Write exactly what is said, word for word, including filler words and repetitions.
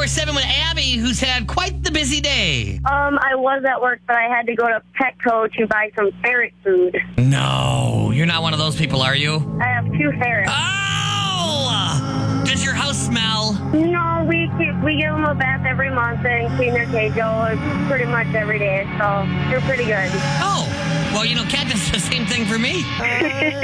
ninety-four seven with Abby, who's had quite the busy day. Um, I was at work, but I had to go to Petco to buy some ferret food. No, you're not one of those people, are you? I have two ferrets. Oh! Does your house smell? No, we keep, we give them a bath every month and clean their cage out pretty much every day, so they're pretty good. Oh, well, you know, Kat does the same thing for me.